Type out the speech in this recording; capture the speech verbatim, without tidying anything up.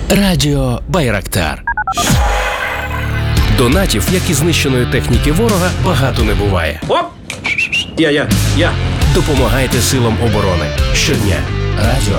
Радіо Байрактар. Донатів, як і знищеної техніки ворога, багато не буває. Оп! Я, я, я. Допомагайте силам оборони щодня. Радіо